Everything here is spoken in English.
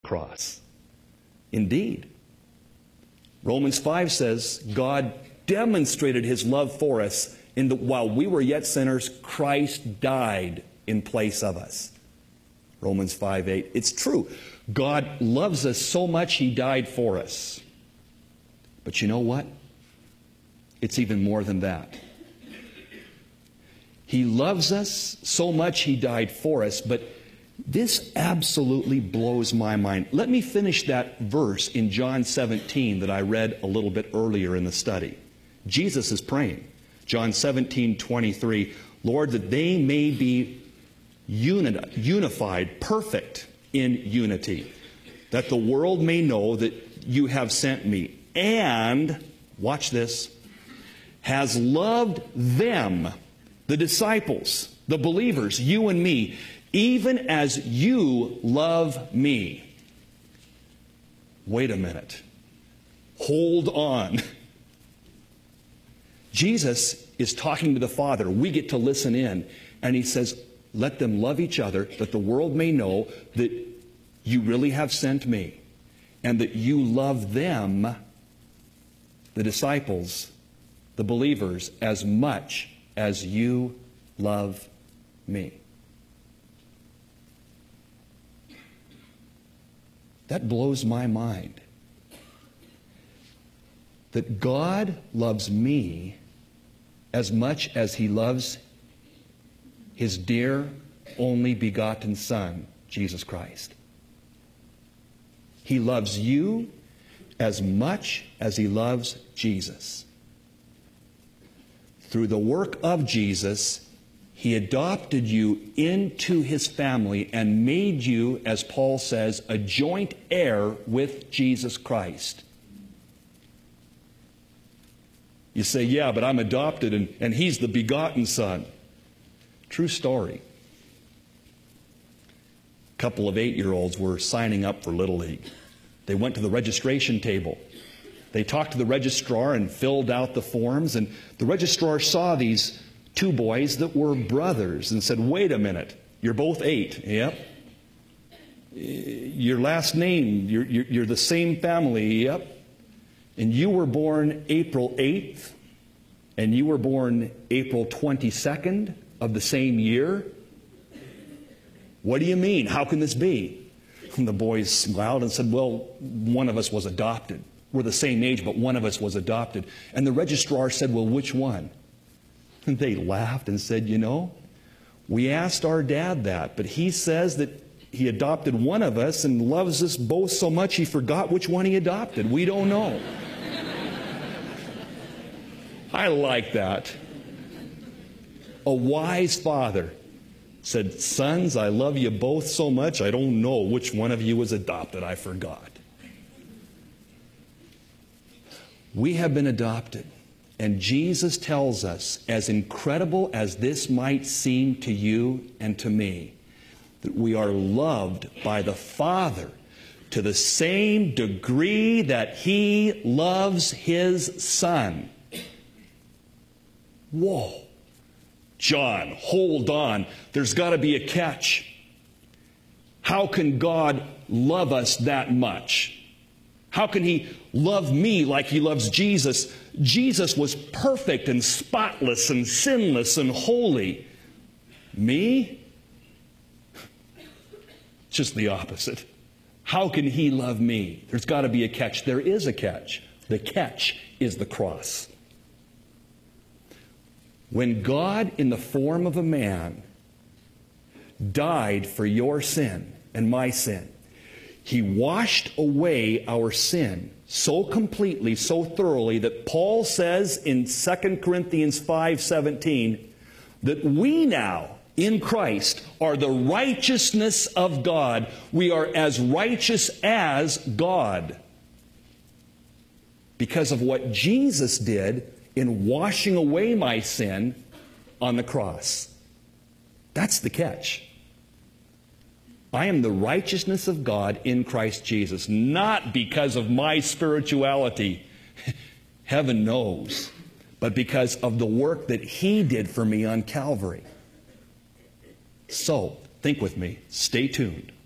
cross. Indeed. Romans 5 says, God demonstrated His love for us in that while we were yet sinners, Christ died in place of us. Romans 5:8. It's true. God loves us so much He died for us. But you know what? It's even more than that. He loves us so much He died for us, but this absolutely blows my mind. Let me finish that verse in John 17 that I read a little bit earlier in the study. Jesus is praying. John 17:23, Lord, that they may be unified, perfect in unity, that the world may know that you have sent me, and, watch this, has loved them, the disciples, the believers, you and me, even as you love me. Wait a minute. Hold on. Jesus is talking to the Father. We get to listen in. And He says, let them love each other, that the world may know that you really have sent me, and that you love them, the disciples, the believers, as much as you love me. That blows my mind. That God loves me as much as He loves His dear, only begotten Son, Jesus Christ. He loves you as much as He loves Jesus. Through the work of Jesus, He adopted you into His family and made you, as Paul says, a joint heir with Jesus Christ. You say, yeah, but I'm adopted and He's the begotten Son. True story. A couple of 8-year-olds were signing up for Little League. They went to the registration table. They talked to the registrar and filled out the forms, and the registrar saw these 2 boys that were brothers and said, wait a minute, you're both 8. Yep. Your last name, you're the same family. Yep. And you were born April 8th, and you were born April 22nd of the same year. What do you mean? How can this be? And the boys smiled and said, well, one of us was adopted. We're the same age, but one of us was adopted. And the registrar said, well, which one? And they laughed and said, you know, we asked our dad that, but he says that he adopted one of us and loves us both so much he forgot which one he adopted. We don't know. I like that. A wise father said, sons, I love you both so much, I don't know which one of you was adopted. I forgot. We have been adopted. And Jesus tells us, as incredible as this might seem to you and to me, that we are loved by the Father to the same degree that He loves His Son. Whoa. John, hold on. There's got to be a catch. How can God love us that much? How can He love me like He loves Jesus? Jesus was perfect and spotless and sinless and holy. Me? Just the opposite. How can He love me? There's got to be a catch. There is a catch. The catch is the cross. When God, in the form of a man, died for your sin and my sin, He washed away our sin so completely, so thoroughly, that Paul says in 2 Corinthians 5:17 that we now, in Christ, are the righteousness of God. We are as righteous as God because of what Jesus did in washing away my sin on the cross. That's the catch. I am the righteousness of God in Christ Jesus, not because of my spirituality, heaven knows, but because of the work that He did for me on Calvary. So, think with me, stay tuned.